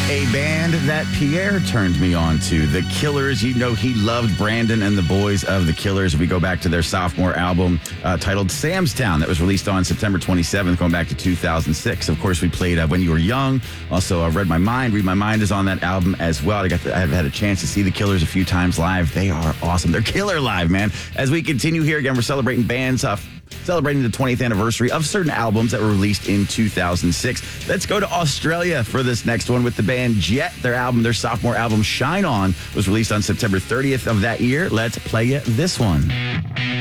A band that Pierre turned me on to, The Killers. You know, he loved Brandon and the boys of The Killers. We go back to their sophomore album titled Sam's Town that was released on September 27th, going back to 2006. Of course, we played When You Were Young. Also, Read My Mind. Read My Mind is on that album as well. I've had a chance to see The Killers a few times live. They are awesome. They're killer live, man. As we continue here, again, we're celebrating bands celebrating the 20th anniversary of certain albums that were released in 2006. Let's go to Australia for this next one with the band Jet. Their sophomore album, Shine On, was released on September 30th of that year. Let's play you this one.